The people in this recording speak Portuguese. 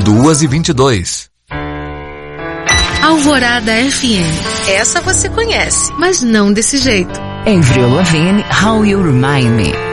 2h22. Alvorada FM. Essa você conhece, mas não desse jeito. Avril Lavigne, How You Remind Me.